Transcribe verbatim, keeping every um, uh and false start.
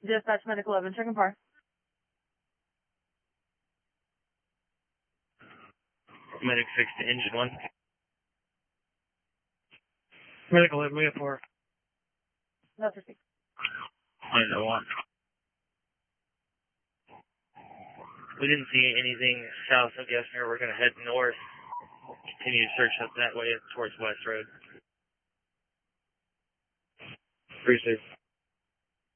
Dispatch Medic eleven, checking par. Medic six to engine one. Medic eleven, we have four. That's received. One to one. We didn't see anything south of Gessner. We're going to head north. Continue to search up that way towards West Road. Appreciate it.